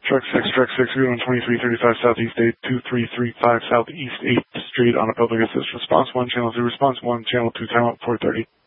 Truck 6, on 2335 Southeast 82335 Southeast 8th Street on a public assist. Response 1, Channel 2, Response 1, Channel 2, time up 4:30.